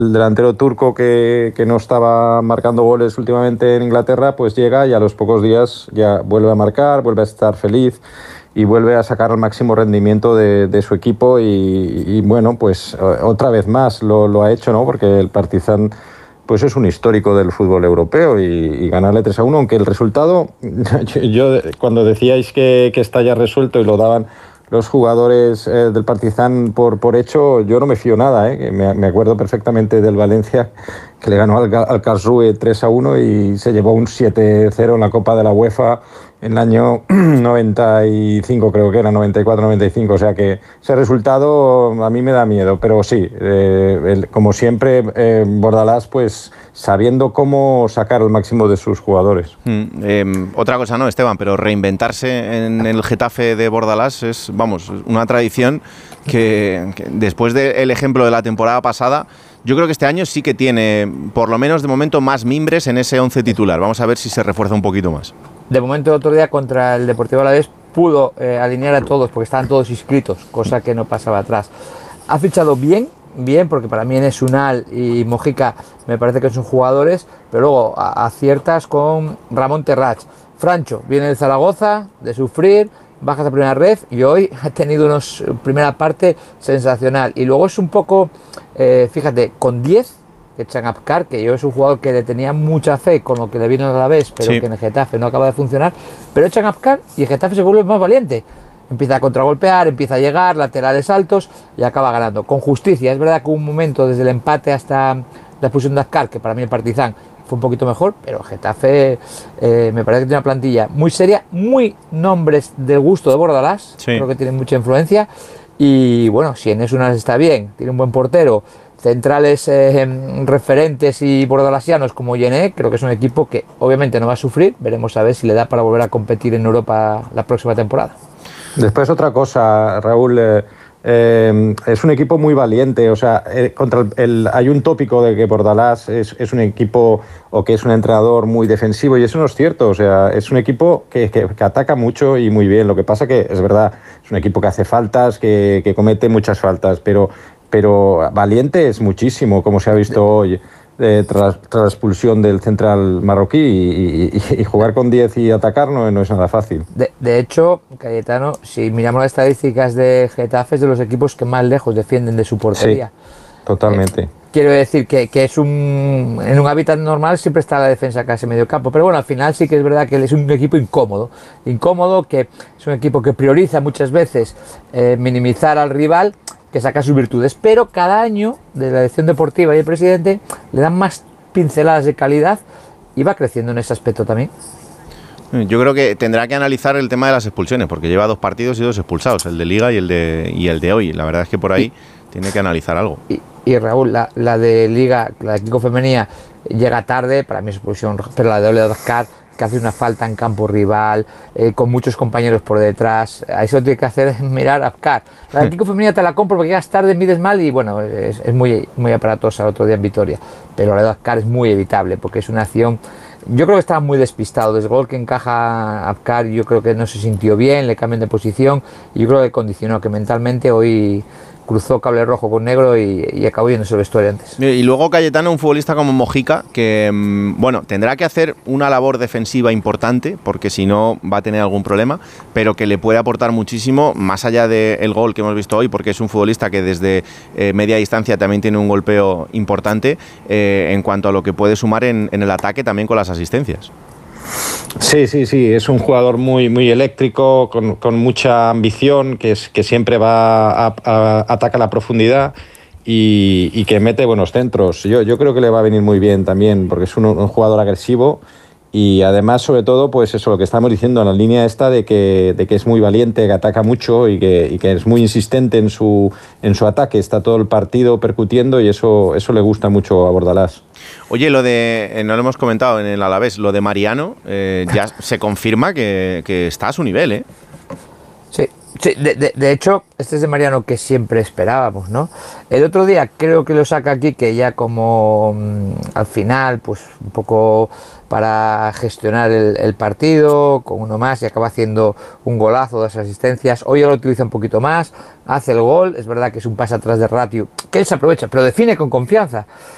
el delantero turco que no estaba marcando goles últimamente en Inglaterra, pues llega y a los pocos días ya vuelve a marcar, vuelve a estar feliz y vuelve a sacar el máximo rendimiento de su equipo y bueno, pues otra vez más lo ha hecho, ¿no? Porque el Partizan pues es un histórico del fútbol europeo y ganarle 3-1, aunque el resultado, yo cuando decíais que está ya resuelto y lo daban los jugadores del Partizan por hecho, yo no me fío nada, que me acuerdo perfectamente del Valencia, que le ganó al Karlsruhe 3-1 y se llevó un 7-0 en la Copa de la UEFA en el año 95, creo que era 94-95, o sea que ese resultado a mí me da miedo, pero sí, como siempre, Bordalás pues sabiendo cómo sacar el máximo de sus jugadores. Otra cosa no, Esteban, pero reinventarse en el Getafe de Bordalás es, vamos, una tradición que después del ejemplo de la temporada pasada, yo creo que este año sí que tiene, por lo menos de momento, más mimbres en ese 11 titular. Vamos a ver si se refuerza un poquito más. De momento, el otro día contra el Deportivo Alavés pudo alinear a todos porque estaban todos inscritos, cosa que no pasaba atrás. Ha fichado bien, porque para mí Enes Unal y Mojica me parece que son jugadores, pero luego aciertas con Ramón Terrats. Francho viene del Zaragoza, de sufrir, bajas a primera red y hoy ha tenido una primera parte sensacional. Y luego es un poco, fíjate, con 10 que echan a Apcar, que yo es un jugador que le tenía mucha fe con lo que le vino a la vez, pero sí, que en el Getafe no acaba de funcionar, pero echan a Apcar y el Getafe se vuelve más valiente. Empieza a contragolpear, empieza a llegar, laterales altos y acaba ganando. Con justicia, es verdad que hubo un momento desde el empate hasta la expulsión de Apcar, que para mí el Partizan fue un poquito mejor, pero el Getafe me parece que tiene una plantilla muy seria, muy nombres del gusto de Bordalás, sí, creo que tienen mucha influencia y bueno, si Enes Unal está bien, tiene un buen portero, centrales referentes y bordalasianos como Yené, creo que es un equipo que obviamente no va a sufrir, veremos a ver si le da para volver a competir en Europa la próxima temporada. Después otra cosa, Raúl, es un equipo muy valiente, o sea, hay un tópico de que Bordalás es un equipo o que es un entrenador muy defensivo y eso no es cierto, o sea, es un equipo que ataca mucho y muy bien, lo que pasa que es verdad, es un equipo que hace faltas, que comete muchas faltas, pero valiente es muchísimo, como se ha visto hoy, tras la expulsión del central marroquí y jugar con 10 y atacar no es nada fácil. De hecho, Cayetano, si miramos las estadísticas de Getafe, es de los equipos que más lejos defienden de su portería. Sí, totalmente. Quiero decir que es en un hábitat normal siempre está la defensa casi medio campo, pero bueno, al final sí que es verdad que es un equipo incómodo, que es un equipo que prioriza muchas veces minimizar al rival, que saca sus virtudes, pero cada año de la dirección deportiva y el presidente le dan más pinceladas de calidad y va creciendo en ese aspecto también. Yo creo que tendrá que analizar el tema de las expulsiones, porque lleva 2 partidos y 2 expulsados, el de Liga y el de hoy. La verdad es que por ahí tiene que analizar algo. Y Raúl, la de Liga, la de Kiko Femenía, llega tarde, para mí es expulsión, pero la de Oscar, que hace una falta en campo rival, con muchos compañeros por detrás, a eso tiene que hacer mirar a Apcar. La de Kiko Femenía te la compro porque llegas tarde, mides mal y bueno, es muy, muy aparatosa el otro día en Vitoria, pero la de Apcar es muy evitable porque es una acción, yo creo que estaba muy despistado, desde el gol que encaja Apcar yo creo que no se sintió bien, le cambian de posición y yo creo que condicionó que mentalmente hoy cruzó cable rojo con negro y acabó yéndose el vestuario antes. Y luego Cayetano, un futbolista como Mojica, que bueno, tendrá que hacer una labor defensiva importante, porque si no va a tener algún problema, pero que le puede aportar muchísimo, más allá del gol que hemos visto hoy, porque es un futbolista que desde media distancia también tiene un golpeo importante, en cuanto a lo que puede sumar en el ataque también con las asistencias. Sí, es un jugador muy, muy eléctrico, con mucha ambición, que siempre va a atacar la profundidad y que mete buenos centros. Yo creo que le va a venir muy bien también, porque es un jugador agresivo y además, sobre todo, pues eso, lo que estamos diciendo en la línea esta de que es muy valiente, que ataca mucho y que es muy insistente en su ataque, está todo el partido percutiendo y eso le gusta mucho a Bordalás. Oye, lo de, no lo hemos comentado en el Alavés, lo de Mariano, ya se confirma que está a su nivel, ¿eh? Sí, de hecho, este es de Mariano que siempre esperábamos, ¿no? El otro día creo que lo saca aquí, que ya como al final, pues un poco para gestionar el partido, con uno más, y acaba haciendo un golazo, 2 asistencias. Hoy lo utiliza un poquito más, hace el gol, es verdad que es un pase atrás de Ratio, que él se aprovecha, pero define con confianza.